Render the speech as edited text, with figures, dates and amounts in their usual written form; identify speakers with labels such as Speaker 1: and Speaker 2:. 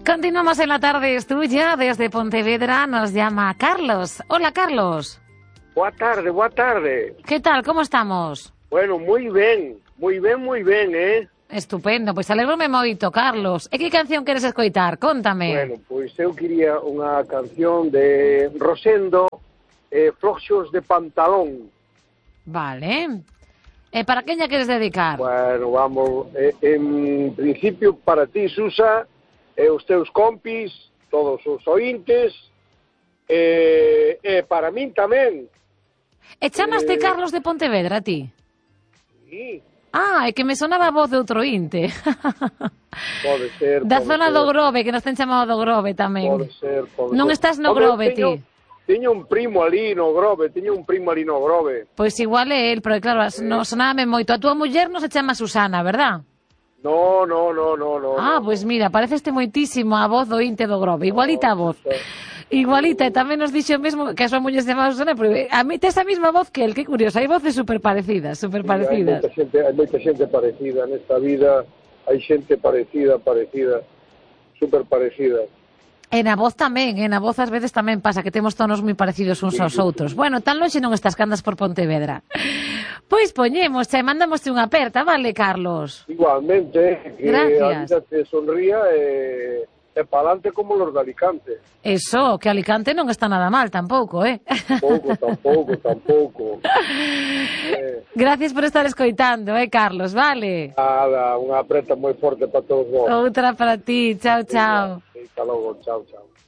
Speaker 1: Continuamos en la tarde, es tuya. Desde Pontevedra nos llama Carlos. Hola, Carlos.
Speaker 2: Boa tarde.
Speaker 1: ¿Qué tal? ¿Cómo estamos?
Speaker 2: Bueno, moi ben,
Speaker 1: Estupendo, pois alegrome moito, Carlos. E que canción queres escoitar? Cóntame.
Speaker 2: Bueno, pois eu quería unha canción de Rosendo, Floxos de Pantalón.
Speaker 1: Vale. E para quen lla queres dedicar?
Speaker 2: Bueno, vamos, en principio para ti, Susa, e os teus compis, todos os ointes, e para min tamén.
Speaker 1: E chamaste Carlos de Pontevedra, a ti?
Speaker 2: Sí.
Speaker 1: Ah, é que me sonaba a voz de outro inte.
Speaker 2: Pode ser.
Speaker 1: Da zona do Grove, que nos ten chamado do Grove tamén.
Speaker 2: Pode ser.
Speaker 1: Non estás no Grove, ti?
Speaker 2: Teño un primo ali no Grove,
Speaker 1: Pois igual é el, pero claro, sonábame moito. A túa muller non se chama Susana, verdad?
Speaker 2: No.
Speaker 1: Ah, pois mira, pareceste moitísimo a voz do inte do Grove, igualita a voz. Igualita, e tamén nos dixo mesmo que a súa muller se chamaba Susana, pero a mí tes a mesma voz que el, que curioso, hai voces superparecidas.
Speaker 2: Sí, hai moita xente parecida nesta vida, hai xente parecida, super parecida.
Speaker 1: E na voz tamén, na voz ás veces tamén pasa que temos tonos moi parecidos uns aos outros. Bueno, tan longe non estás que andas por Pontevedra. Pois poñemos, e mandámoste unha aperta, vale, Carlos?
Speaker 2: Igualmente, que
Speaker 1: gracias.
Speaker 2: A vida te sonría e pa'lante como los de Alicante.
Speaker 1: Eso, que Alicante non está nada mal tampouco,
Speaker 2: Tampouco.
Speaker 1: Gracias por estar escoitando, Carlos, vale?
Speaker 2: Nada, unha aperta moi forte para todos vos.
Speaker 1: Outra para ti, chao.
Speaker 2: Hasta logo, chao.